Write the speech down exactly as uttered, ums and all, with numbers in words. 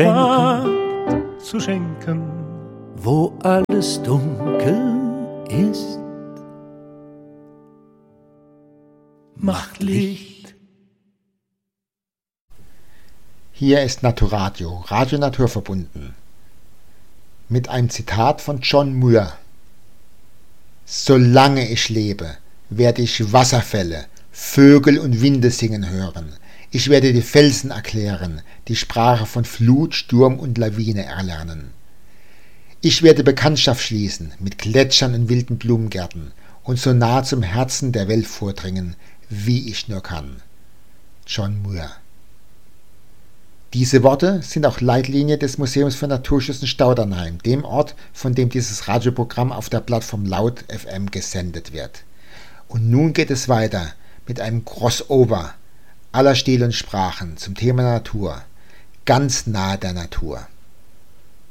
Wagt zu schenken, wo alles dunkel ist. Macht Licht. Hier ist Naturadio, Radio Naturverbunden, mit einem Zitat von John Muir. Solange ich lebe, werde ich Wasserfälle, Vögel und Winde singen hören. Ich werde die Felsen erklären, die Sprache von Flut, Sturm und Lawine erlernen. Ich werde Bekanntschaft schließen mit Gletschern und wilden Blumengärten und so nah zum Herzen der Welt vordringen, wie ich nur kann. John Muir. Diese Worte sind auch Leitlinie des Museums für Naturschutz in Staudernheim, dem Ort, von dem dieses Radioprogramm auf der Plattform Laut F M gesendet wird. Und nun geht es weiter mit einem Crossover aller Stil und Sprachen zum Thema Natur, ganz nahe der Natur.